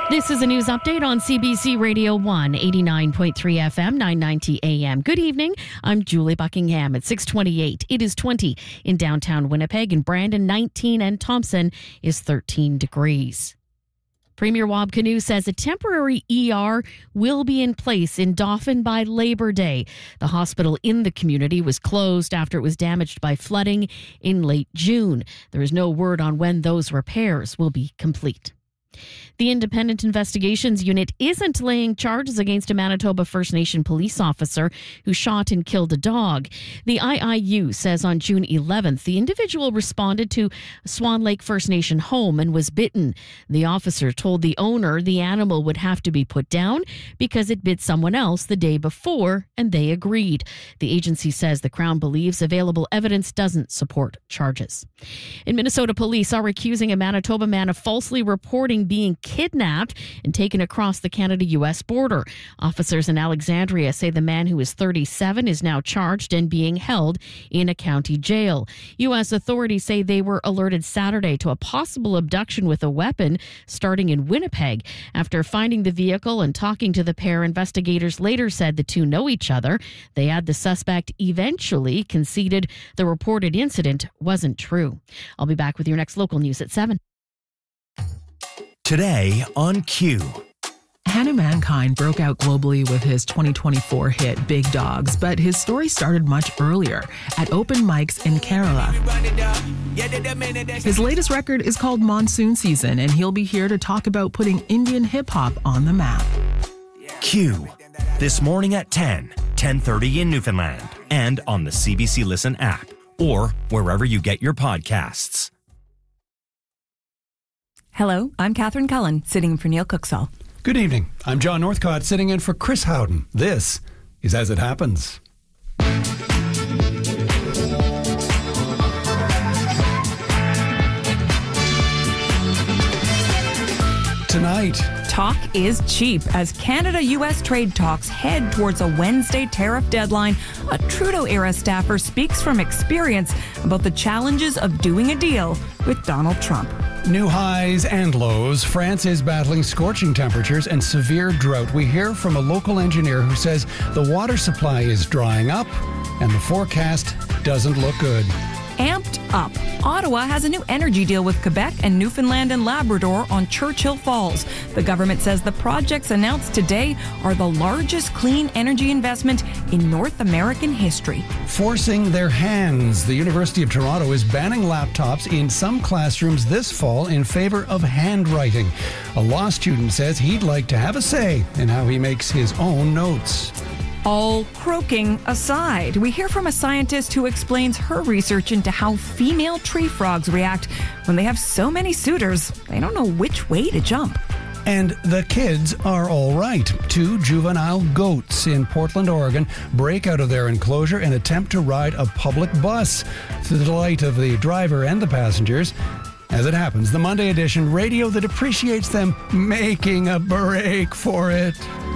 This is a news update on CBC Radio 1, 89.3 FM, 990 AM. Good evening. I'm Julie Buckingham at 6:28. It is 20 in downtown Winnipeg and Brandon 19 and Thompson is 13 degrees. Premier Wab Kinew says a temporary ER will be in place in Dauphin by Labor Day. The hospital in the community was closed after it was damaged by flooding in late June. There is no word on when those repairs will be complete. The Independent Investigations Unit isn't laying charges against a Manitoba First Nation police officer who shot and killed a dog. The IIU says on June 11th, the individual responded to a Swan Lake First Nation home and was bitten. The officer told the owner the animal would have to be put down because it bit someone else the day before, and they agreed. The agency says the Crown believes available evidence doesn't support charges. In Minnesota, police are accusing a Manitoba man of falsely reporting being kidnapped and taken across the Canada-U.S. border. Officers in Alexandria say the man, who is 37, is now charged and being held in a county jail. U.S. authorities say they were alerted Saturday to a possible abduction with a weapon starting in Winnipeg. After finding the vehicle and talking to the pair, investigators later said the two know each other. They add the suspect eventually conceded the reported incident wasn't true. I'll be back with your next local news at 7. Today on Q. Hannah Mankind broke out globally with his 2024 hit Big Dogs, but his story started much earlier at open mics in Kerala. His latest record is called Monsoon Season, and he'll be here to talk about putting Indian hip-hop on the map. Q. This morning at 10:30 in Newfoundland, and on the CBC Listen app, or wherever you get your podcasts. Hello, I'm Catherine Cullen, sitting in for Neil Cooksall. Good evening. I'm John Northcott, sitting in for Chris Howden. This is As It Happens. Tonight, Talk is cheap as Canada-U.S. trade talks head towards a Wednesday tariff deadline. A Trudeau-era staffer speaks from experience about the challenges of doing a deal with Donald Trump. new highs and lows. France is battling scorching temperatures and severe drought. We hear from a local engineer who says the water supply is drying up and the forecast doesn't look good. Amped up. Ottawa has a new energy deal with Quebec and Newfoundland and Labrador on Churchill Falls. The government says the projects announced today are the largest clean energy investment in North American history. Forcing their hands. The University of Toronto is banning laptops in some classrooms this fall in favor of handwriting. A law student says he'd like to have a say in how he makes his own notes. All croaking aside, we hear from a scientist who explains her research into how female tree frogs react when they have so many suitors, they don't know which way to jump. And the kids are all right. 2 juvenile goats in Portland, Oregon break out of their enclosure and attempt to ride a public bus, to the delight of the driver and the passengers. As it happens, the Monday edition radio that appreciates them making a break for it.